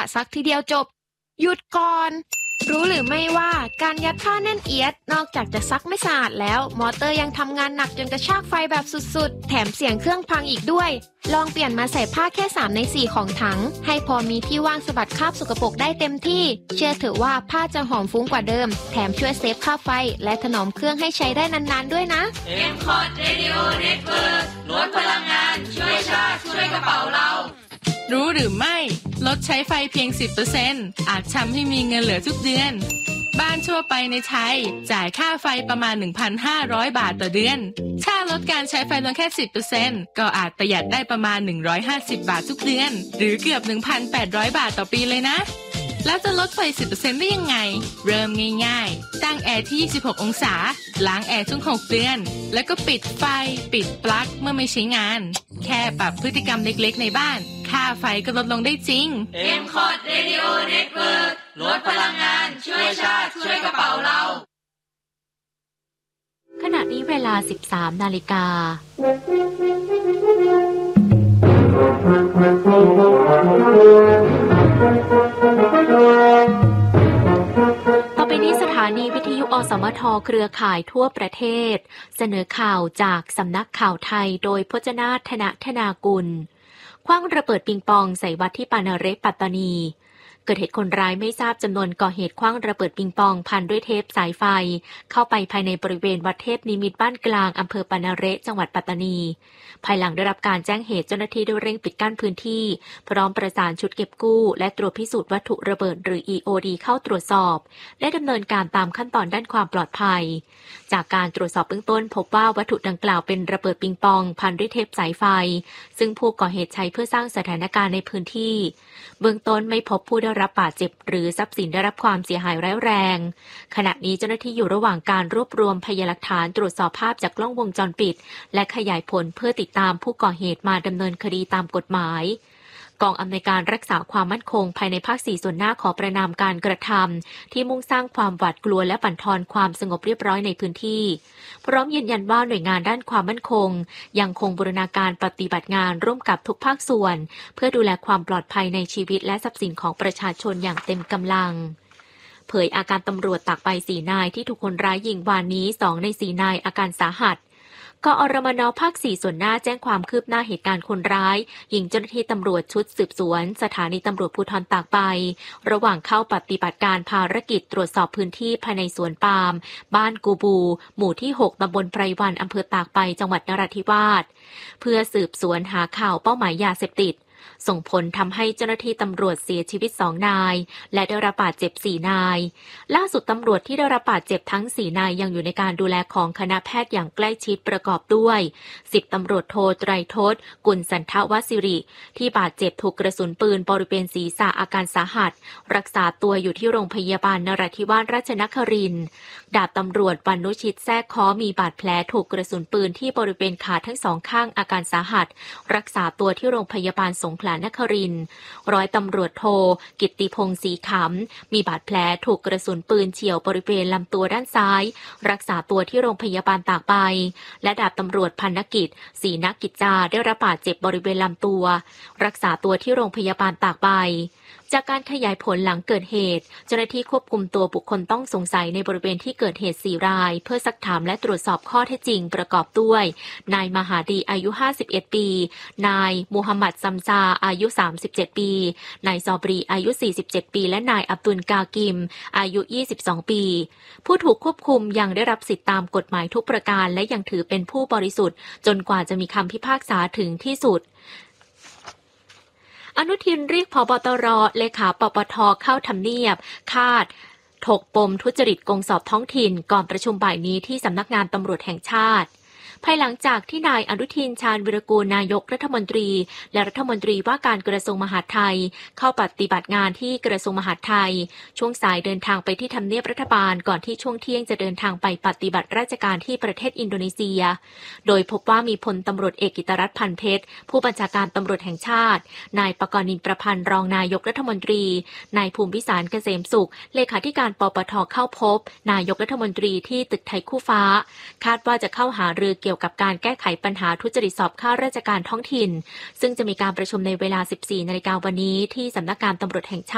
ซักทีเดียวจบหยุดก่อนรู้หรือไม่ว่าการยัดผ้าแน่นเอียดนอกจากจะซักไม่สะอาดแล้วมอเตอร์ยังทำงานหนักจนกระชากไฟแบบสุดๆแถมเสียงเครื่องพังอีกด้วยลองเปลี่ยนมาใส่ผ้าแค่3ใน4ของถังให้พอมีที่ว่างสะบัดคราบสกปรกได้เต็มที่เชื่อเถอะว่าผ้าจะหอมฟุ้งกว่าเดิมแถมช่วยเซฟค่าไฟและถนอมเครื่องให้ใช้ได้นานๆด้วยนะ M-Cot Radio Network ลดพลังงานช่วยชาติช่วยกระเป๋าเรารู้หรือไม่ลดใช้ไฟเพียง 10% อาจทำให้มีเงินเหลือทุกเดือนบ้านทั่วไปในไทยจ่ายค่าไฟประมาณ 1,500 บาทต่อเดือนถ้าลดการใช้ไฟลงแค่ 10% ก็อาจประหยัดได้ประมาณ150 บาททุกเดือนหรือเกือบ 1,800 บาทต่อปีเลยนะแล้วจะลดไฟ 10% ได้ยังไงเริ่มง่ายๆตั้งแอร์ที่26องศาล้างแอร์ทุก6เดือนแล้วก็ปิดไฟปิดปลั๊กเมื่อไม่ใช้งานแค่ปรับพฤติกรรมเล็กๆในบ้านค่าไฟก็ลดลงได้จริง M-Cot Radio Network ลดพลังงานช่วยชาติช่วยกระเป๋าเราขณะนี้เวลา 13 นาฬิกาต่อไปนี้สถานีวิทยุอสมทเครือข่ายทั่วประเทศเสนอข่าวจากสำนักข่าวไทยโดยพจนาถธนากุลขว้างระเบิดปิงปองใส่วัดที่ปานาเรปัตตานีเกิดเหตุคนร้ายไม่ทราบจำนวนก่อเหตุขว้างระเบิดปิงปองพันด้วยเทปสายไฟเข้าไปภายในบริเวณวัดเทพนิมิตรบ้านกลางอำเภอปานาเรจังหวัดปัตตานีภายหลังได้รับการแจ้งเหตุเจ้าหน้าที่ได้เร่งปิดกั้นพื้นที่พร้อมประสานชุดเก็บกู้และตรวจพิสูจน์วัตถุระเบิดหรือ EOD เข้าตรวจสอบและดำเนินการตามขั้นตอนด้านความปลอดภัยจากการตรวจสอบเบื้องต้นพบว่าวัตถุดังกล่าวเป็นระเบิดปิงปองพันด้วยเทปสายไฟซึ่งผู้ก่อเหตุใช้เพื่อสร้างสถานการณ์ในพื้นที่เบื้องต้นไม่พบผู้ได้รับบาดเจ็บหรือทรัพย์สินได้รับความเสียหายร้ายแรงขณะนี้เจ้าหน้าที่อยู่ระหว่างการรวบรวมพยานหลักฐานตรวจสอบภาพจากกล้องวงจรปิดและขยายผลเพื่อติดตามผู้ก่อเหตุมาดำเนินคดีตามกฎหมายกองอำนวยการรักษาความมั่นคงภายในภาค4ส่วนหน้าขอประณามการกระทำที่มุ่งสร้างความหวาดกลัวและบั่นทอนความสงบเรียบร้อยในพื้นที่พร้อมยืนยันว่าหน่วยงานด้านความมั่นคงยังคงบูรณาการปฏิบัติงานร่วมกับทุกภาคส่วนเพื่อดูแลความปลอดภัยในชีวิตและทรัพย์สินของประชาชนอย่างเต็มกำลังเผยอาการตำรวจตากใบ4 นายที่ถูกคนร้ายยิงวานนี้2 ใน 4 นายอาการสาหัสกอรมน.ภาค 4 ส่วนหน้าแจ้งความคืบหน้าเหตุการณ์คนร้ายยิงเจ้าหน้าที่ตำรวจชุดสืบสวนสถานีตำรวจภูธรตากใบระหว่างเข้าปฏิบัติการภารกิจตรวจสอบพื้นที่ภายในสวนปาล์มบ้านกูบูหมู่ที่6ตำบลไพรวันอำเภอตากใบจังหวัดนราธิวาสเพื่อสืบสวนหาข่าวเป้าหมายยาเสพติดส่งผลทำให้เจ้าหน้าที่ตำรวจเสียชีวิต2 นายและได้รับบาดเจ็บ4 นายล่าสุดตำรวจที่ได้รับบาดเจ็บทั้ง4 นายยังอยู่ในการดูแลของคณะแพทย์อย่างใกล้ชิดประกอบด้วย10 ตำรวจโทไตรทศกุลสันทวสิริที่บาดเจ็บถูกกระสุนปืนบริเวณศีรษะอาการสาหัสรักษาตัวอยู่ที่โรงพยาบาลนราธิวาสราชนครินทร์ดาบตำรวจวรรณุชิตแทรกค้อมีบาดแผลถูกกระสุนปืนที่บริเวณขาทั้ง2 ข้างอาการสาหัสรักษาตัวที่โรงพยาบาลสงขลานครินทร์ร้อยตำรวจโทกิตติพงศ์ศรีขำมีบาดแผลถูกกระสุนปืนเฉี่ยวบริเวณลำตัวด้านซ้ายรักษาตัวที่โรงพยาบาลตากใบและดาบตำรวจพันนกิจศรีนกิจจาได้รับบาดเจ็บบริเวณลำตัวรักษาตัวที่โรงพยาบาลตากใบจากการขยายผลหลังเกิดเหตุเจ้าหน้าที่ควบคุมตัวบุคคลต้องสงสัยในบริเวณที่เกิดเหตุ4 รายเพื่อซักถามและตรวจสอบข้อเท็จจริงประกอบด้วยนายมหาดีอายุ51 ปีนายมูฮัมหมัดซัมซาอายุ37 ปีนายซอบรีอายุ47 ปีและนายอับดุลกากิมอายุ22 ปีผู้ถูกควบคุมยังได้รับสิทธิตามกฎหมายทุกประการและยังถือเป็นผู้บริสุทธิ์จนกว่าจะมีคำพิพากษาถึงที่สุดอนุทินเรียกผบ.ตร.เลขาปปท.เข้าทำเนียบคาดถกปมทุจริตกงสอบท้องถิ่นก่อนประชุมบ่ายนี้ที่สำนักงานตำรวจแห่งชาติภายหลังจากที่นายอนุทินชาญวิรากูลนายกรัฐมนตรีและรัฐมนตรีว่าการกระทรวงมหาดไทยเข้าปฏิบัติงานที่กระทรวงมหาดไทยช่วงสายเดินทางไปที่ทำเนียบรัฐบาลก่อนที่ช่วงเที่ยงจะเดินทางไปปฏิบัติราชการที่ประเทศอินโดนีเซียโดยพบว่ามีพลตำรวจเอกกิตรัตน์พันเพชรผู้บัญชาการตำรวจแห่งชาตินายปกรณ์นินประพันธ์รองนายกรัฐมนตรีนายภูมิพิสารเกษมสุขเลขาธิการปปทเข้าพบนายกรัฐมนตรีที่ตึกไทยคู่ฟ้าคาดว่าจะเข้าหารือเกี่ยวกับการแก้ไขปัญหาทุจริตสอบข้าราชการท้องถิ่นซึ่งจะมีการประชุมในเวลา 14 นาฬิกาวันนี้ที่สำนักงานตำรวจแห่งชาติ